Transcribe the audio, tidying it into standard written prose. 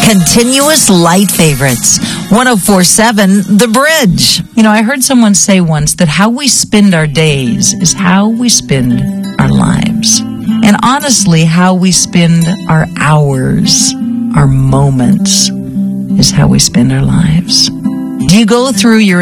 Continuous light favorites. 104.7 The Bridge. You know, I heard someone say once that how we spend our days is how we spend our lives. And honestly, how we spend our hours, our moments, is how we spend our lives. Do you go through your